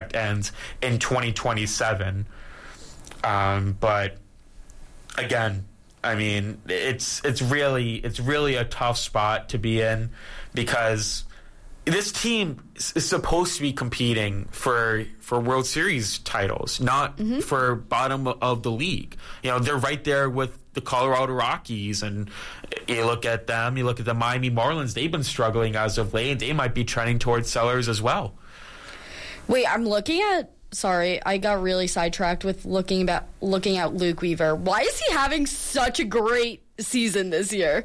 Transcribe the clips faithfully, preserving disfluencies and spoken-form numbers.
contract ends in twenty twenty-seven. Um, but again, I mean, it's it's really it's really a tough spot to be in, because this team is supposed to be competing for for World Series titles, not mm-hmm. for bottom of the league. You know, they're right there with the Colorado Rockies, and you look at them, you look at the Miami Marlins. They've been struggling as of late. They might be trending towards sellers as well. Wait, I'm looking at. Sorry, I got really sidetracked with looking about looking at Luke Weaver. Why is he having such a great season this year?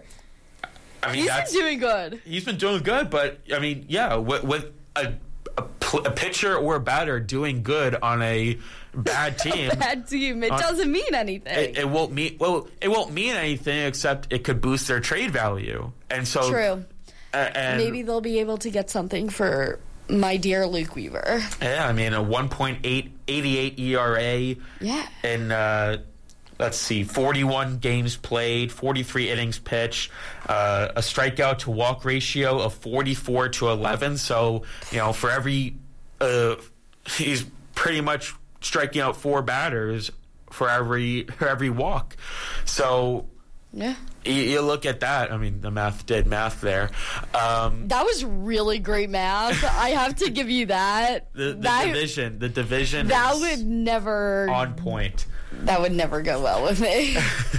I mean, he's that's, been doing good. He's been doing good, but I mean, yeah, with, with a, a a pitcher or a batter doing good on a bad team, a bad team, it on, doesn't mean anything. It, it won't mean well. It won't mean anything except it could boost their trade value, and so true. Uh, and maybe they'll be able to get something for my dear Luke Weaver. Yeah, I mean, a one point eight eighty-eight E R A. Yeah. And, uh, let's see, forty-one games played, forty-three innings pitched, uh, a strikeout to walk ratio of forty-four to eleven. So, you know, for every, uh, he's pretty much striking out four batters for every, for every walk. So, yeah. You, you look at that. I mean, the math did math there. Um, that was really great math. I have to give you that. The, the that, division, the division. That would never on point. That would never go well with me.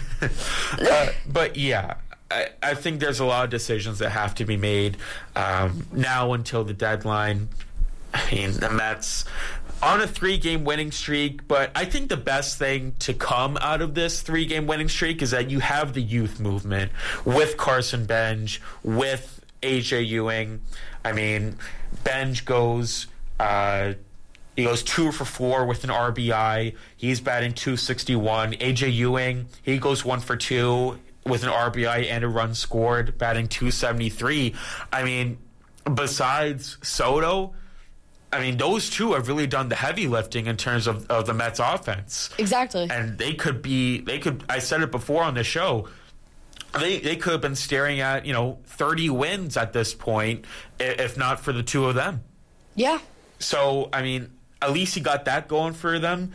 uh, but yeah, I, I think there's a lot of decisions that have to be made um, now until the deadline. I mean, the Mets on a three-game winning streak, but I think the best thing to come out of this three-game winning streak is that you have the youth movement with Carson Benj, with A J Ewing. I mean, Benj goes uh, he goes two for four with an R B I. He's batting two sixty-one. A J Ewing, he goes one for two with an R B I and a run scored, batting two seventy-three. I mean, besides Soto, I mean, those two have really done the heavy lifting in terms of, of the Mets offense. Exactly. And they could be, they could, I said it before on the show, they they could have been staring at, you know, thirty wins at this point, if not for the two of them. Yeah. So, I mean, at least he got that going for them.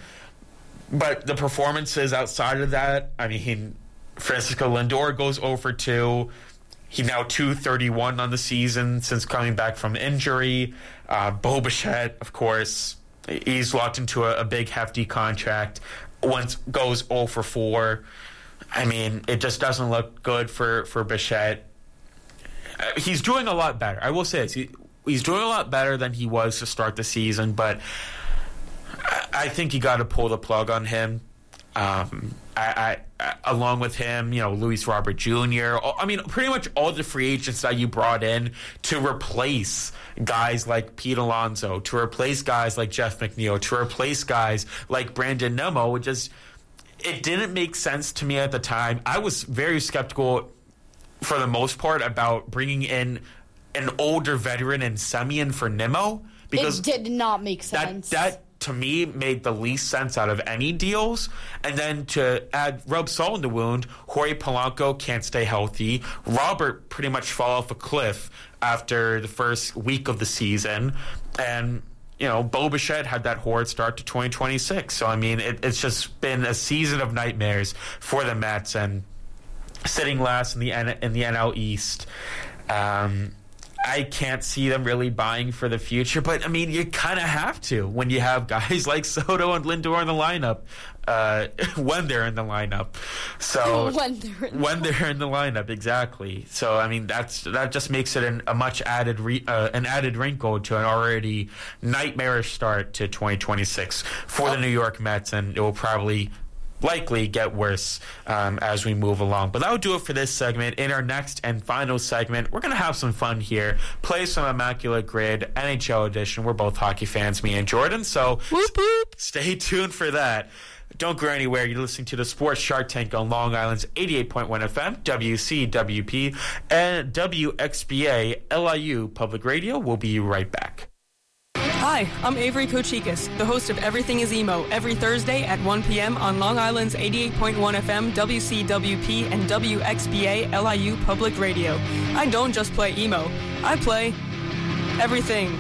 But the performances outside of that, I mean, Francisco Lindor goes oh for two. He's now two thirty-one on the season since coming back from injury. Uh, Bo Bichette, of course, he's locked into a, a big, hefty contract. Once goes oh for four. I mean, it just doesn't look good for, for Bichette. Uh, he's doing a lot better. I will say this. He, he's doing a lot better than he was to start the season, but I, I think you got to pull the plug on him. Um, I, I, along with him, you know, Luis Robert Junior I mean, pretty much all the free agents that you brought in to replace guys like Pete Alonso, to replace guys like Jeff McNeil, to replace guys like Brandon Nimmo, which is, it didn't make sense to me at the time. I was very skeptical, for the most part, about bringing in an older veteran and Semien for Nimmo, because it did not make sense. That, that to me, made the least sense out of any deals. And then to add rub salt in the wound, Jorge Polanco can't stay healthy. Robert pretty much fell off a cliff after the first week of the season. And, you know, Bo Bichette had that horrid start to twenty twenty-six. So, I mean, it, it's just been a season of nightmares for the Mets. And sitting last in the, in the N L East, um... I can't see them really buying for the future, but I mean, you kind of have to when you have guys like Soto and Lindor in the lineup, uh, when they're in the lineup. So when they're in, when they're in the lineup, exactly. So I mean, that's that just makes it an, a much added re, uh, an added wrinkle to an already nightmarish start to twenty twenty-six for oh. the New York Mets, and it will probably likely get worse um, as we move along. But that will do it for this segment. In our next and final segment, we're going to have some fun here, play some Immaculate Grid, N H L edition. We're both hockey fans, me and Jordan, so whoop, whoop. Stay tuned for that. Don't go anywhere. You're listening to the Sports Shark Tank on Long Island's eighty-eight point one F M, W C W P, and W X B A L I U Public Radio. We'll be right back. Hi, I'm Avery Kochikis, the host of Everything is Emo, every Thursday at one p.m. on Long Island's eighty-eight point one F M, W C W P, and W X B A L I U Public Radio. I don't just play emo. I play everything.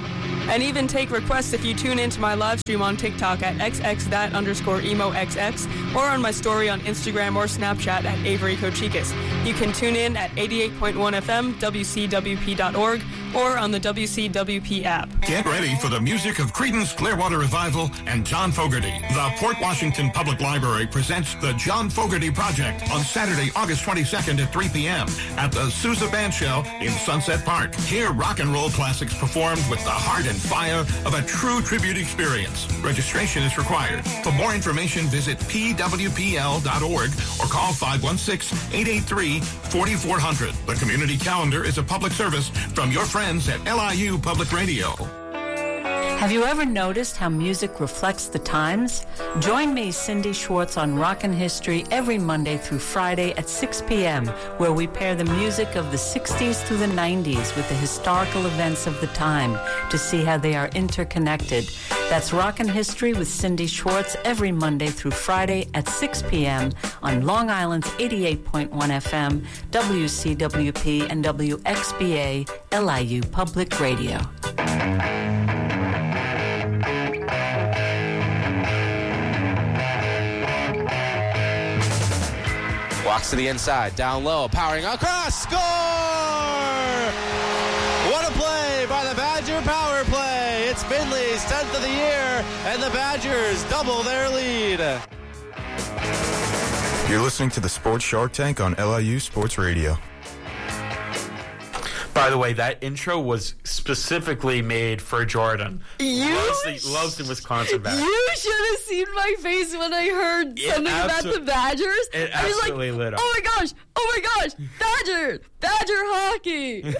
And even take requests if you tune into my live stream on TikTok at xxthat underscore emoxx or on my story on Instagram or Snapchat at Avery Kochikis. You can tune in at eighty-eight point one F M, W C W P dot org, or on the W C W P app. Get ready for the music of Creedence Clearwater Revival and John Fogerty. The Port Washington Public Library presents the John Fogerty Project on Saturday, August twenty-second at three p.m. at the Sousa Band Shell in Sunset Park. Hear rock and roll classics performed with the heart and fire of a true tribute experience. Registration is required. For more information, visit p w p l dot org or call five one six, eight eight three, four four zero zero. The community calendar is a public service from your friends at L I U Public Radio. Have you ever noticed how music reflects the times? Join me, Cindy Schwartz, on Rockin' History every Monday through Friday at six p.m., where we pair the music of the sixties through the nineties with the historical events of the time to see how they are interconnected. That's Rockin' History with Cindy Schwartz every Monday through Friday at six p.m. on Long Island's eighty-eight point one F M, W C W P, and W X B A, L I U Public Radio. Walks to the inside, down low, powering across, score! What a play by the Badger power play. It's Findlay's tenth of the year, and the Badgers double their lead. You're listening to the Sports Shark Tank on L I U Sports Radio. By the way, that intro was specifically made for Jordan. You loves the, loves the Wisconsin Badgers. You should have seen my face when I heard It something abso- about the Badgers. it I was like, absolutely lit up. oh my gosh, oh my gosh, Badger, Badger hockey.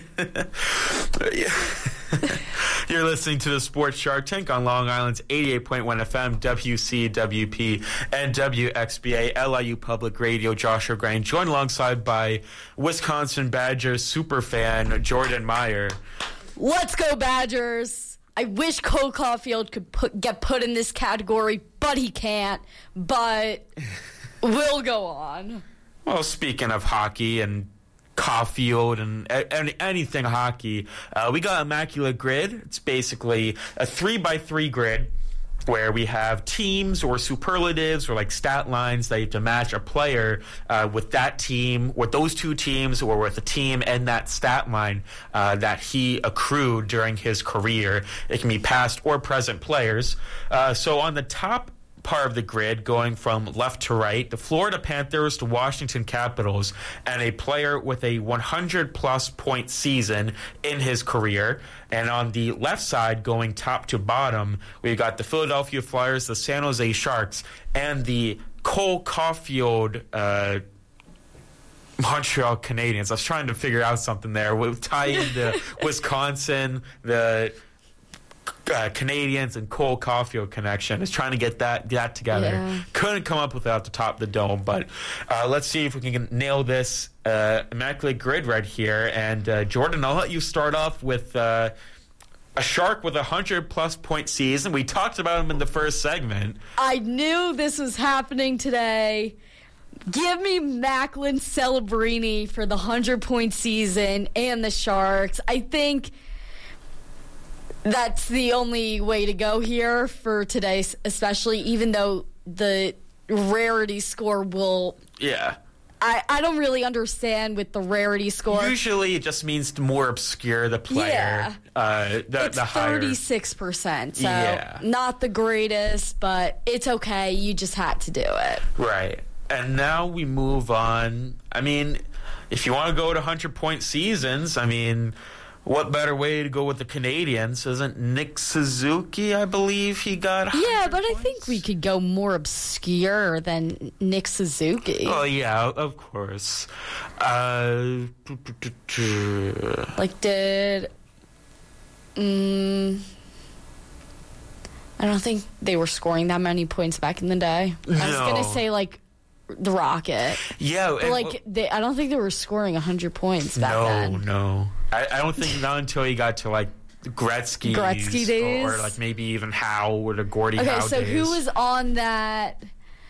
You're listening to the Sports Shark Tank on Long Island's eighty-eight point one F M, W C W P, and W X B A, L I U Public Radio. Joshua Grain, joined alongside by Wisconsin Badgers superfan Jordan Meyer. Let's go Badgers. I wish Cole Caulfield could put, get put in this category, but he can't. But we'll go on. Well, speaking of hockey and Caulfield and any, anything hockey, uh, we got Immaculate Grid. It's basically a three by three grid where we have teams or superlatives or like stat lines that you have to match a player uh, with that team, with those two teams, or with a team and that stat line uh, that he accrued during his career. It can be past or present players. Uh, so on the top part of the grid, going from left to right, the Florida Panthers to Washington Capitals, and a player with a one hundred plus point season in his career. And on the left side, going top to bottom, we've got the Philadelphia Flyers, the San Jose Sharks, and the Cole Caulfield uh, Montreal Canadiens. I was trying to figure out something there. We'll tie in the Wisconsin, the Uh, Canadians and Cole Caulfield connection. Is trying to get that that together. Yeah. Couldn't come up with it at the top of the dome, but uh, let's see if we can nail this uh, Immaculate Grid right here. And uh, Jordan, I'll let you start off with uh, a Shark with a hundred plus point season. We talked about him in the first segment. I knew this was happening today. Give me Macklin Celebrini for the one hundred point season and the Sharks. I think that's the only way to go here for today, especially even though the rarity score will... Yeah. I, I don't really understand with the rarity score. Usually it just means to more obscure the player. Yeah. Uh, the, it's the higher. thirty-six percent, so Yeah. not the greatest, but it's okay. You just had to do it. Right. And now we move on. I mean, if you want to go to one hundred point seasons, I mean... What better way to go with the Canadians? Isn't Nick Suzuki, I believe he got Yeah, but points? I think we could go more obscure than Nick Suzuki. Oh, yeah, of course. Uh, like, did... Um, I don't think they were scoring that many points back in the day. I was No. going to say, like, the Rocket. yeah. But, and- like, they, I don't think they were scoring one hundred points back no, then. no. I, I don't think not until he got to, like, Gretzky. Gretzky days? Or, like, maybe even Howe or the Gordie Okay, Howe so days. who was on that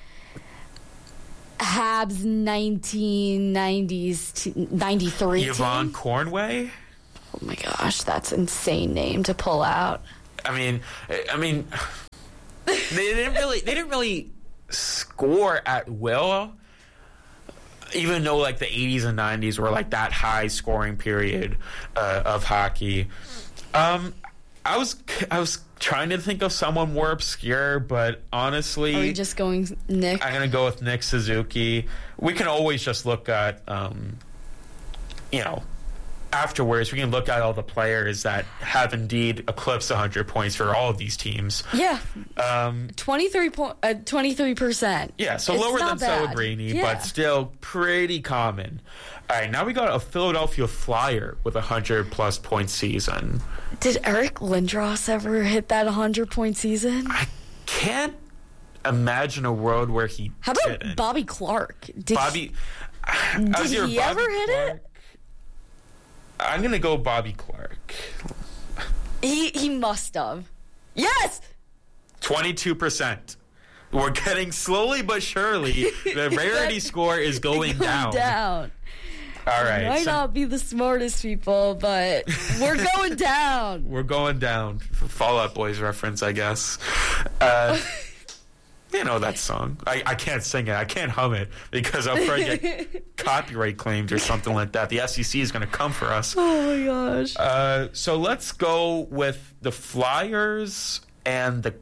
Habs nineteen nineties to ninety-three Yvonne team? Cornway? my gosh, that's insane name to pull out. I mean, I mean, they didn't really, they didn't really score at will, even though like the eighties and nineties were like that high scoring period uh, of hockey. Um, I was, I was trying to think of someone more obscure, but honestly, are we just going Nick? I'm gonna go with Nick Suzuki. We can always just look at, um, you know. Afterwards, we can look at all the players that have indeed eclipsed one hundred points for all of these teams. Yeah. Um, twenty-three point, uh, twenty-three percent. Yeah, so it's lower than bad. Celebrini, yeah. but still pretty common. All right, now we got a Philadelphia Flyer with a one hundred plus point season. Did Eric Lindros ever hit that one hundred point season? I can't imagine a world where he How about didn't. Bobby Clark? Did Bobby, he, did was he ever Bobby hit Clark? it? I'm going to go Bobby Clark. He he must have. Yes! twenty-two percent. We're getting slowly but surely. The rarity score is going, going down. down. All right. We might so not be the smartest people, but we're going down. we're going down. Fall Out Boys reference, I guess. Uh, you know that song. I, I can't sing it. I can't hum it because I'll probably get copyright claimed or something like that. The S E C is going to come for us. Oh, my gosh. Uh, so let's go with the Flyers and the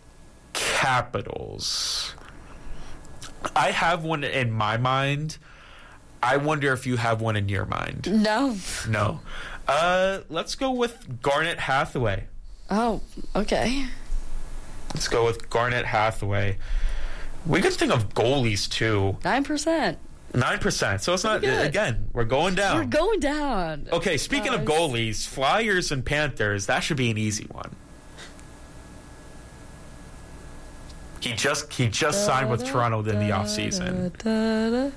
Capitals. I have one in my mind. I wonder if you have one in your mind. No. No. Uh, let's go with Garnet Hathaway. Oh, okay. Let's go with Garnet Hathaway. We can think of goalies, too. nine percent. nine percent. So it's not, Pretty good. again, we're going down. We're going down. Okay, speaking of Guys. goalies, Flyers and Panthers, that should be an easy one. He just he just signed with Toronto in the offseason. Da-da.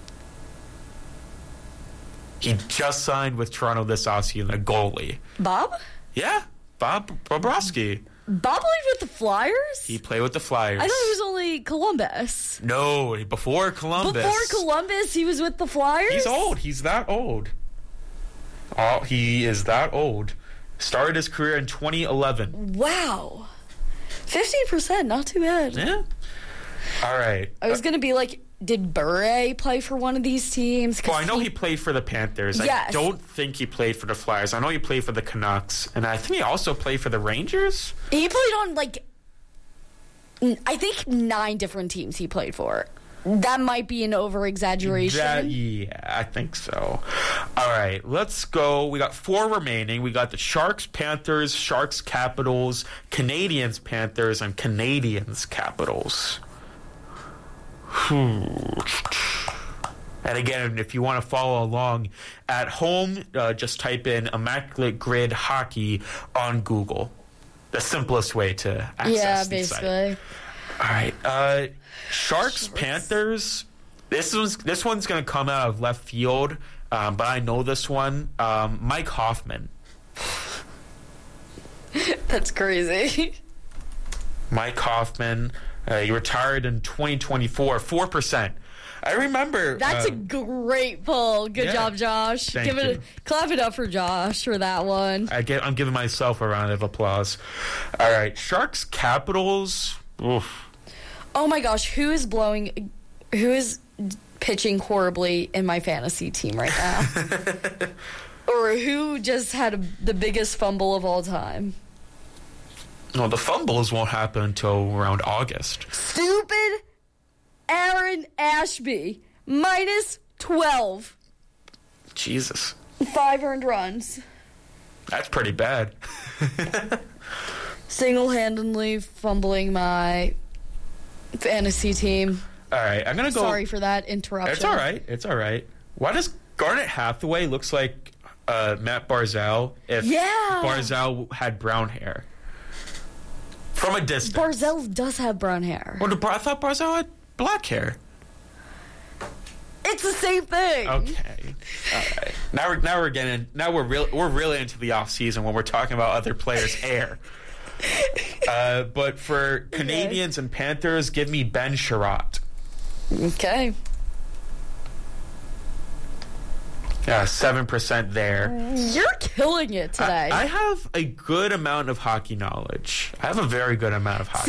He just signed with Toronto this offseason, a goalie. Bob? Yeah, Bob Bobrovsky. Bob played with the Flyers? He played with the Flyers. I thought he was only Columbus. No, before Columbus. Before Columbus, he was with the Flyers? He's old. He's that old. Oh, he is that old. Started his career in twenty eleven. Wow. fifteen percent, not too bad. Yeah. All right. I was going to be like, did Bure play for one of these teams? 'Cause Well, I know he played for the Panthers. Yes. I don't think he played for the Flyers. I know he played for the Canucks. And I think he also played for the Rangers. He played on, like, n- I think nine different teams he played for. That might be an over-exaggeration. That, yeah, I think so. All right, let's go. We got four remaining. We got the Sharks, Panthers, Sharks, Capitals, Canadians, Panthers, and Canadians, Capitals. Hmm. And again, if you want to follow along at home, uh, just type in Immaculate Grid Hockey on Google. The simplest way to access Yeah, the basically. site. All right. Uh, Sharks, Panthers. This one's this one's going to come out of left field, um, but I know this one. Um, Mike Hoffman. That's crazy. Mike Hoffman. Uh, he retired in twenty twenty-four. Four percent. I remember. That's uh, a great pull. Good yeah. job, Josh. Thank Give it, you. a, clap it up for Josh for that one. I get, I'm giving myself a round of applause. All right, Sharks, Capitals. Oof. Oh my gosh, who is blowing? Who is pitching horribly in my fantasy team right now? Or who just had a, the biggest fumble of all time? No, the fumbles won't happen until around August. Stupid Aaron Ashby, minus twelve. Jesus, Five earned runs. that's pretty bad. Single-handedly fumbling my fantasy team. All right, I'm gonna go. Sorry for that interruption. It's all right. It's all right. Why does Garnet Hathaway looks like uh, Matt Barzal if Yeah. Barzal had brown hair? From a distance. Barzell does have brown hair. Well, I thought Barzal had black hair. It's the same thing. Okay. All right. Now we're now we're getting now we're real we're really into the off season when we're talking about other players' hair. Uh, but for Canadians and Panthers, give me Ben Sherratt. Okay. Yeah, seven percent there. You're killing it today. I, I have a good amount of hockey knowledge. I have a very good amount of hockey